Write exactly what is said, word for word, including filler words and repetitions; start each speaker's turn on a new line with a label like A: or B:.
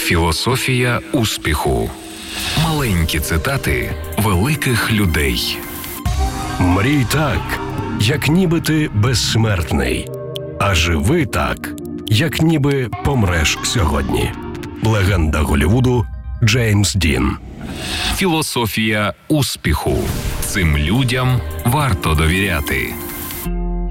A: Філософія успіху. Маленькі цитати великих людей.
B: Мрій так, як ніби ти безсмертний, а живи так, як ніби помреш сьогодні. Легенда Голлівуду Джеймс Дін.
A: Філософія успіху. Цим людям варто довіряти.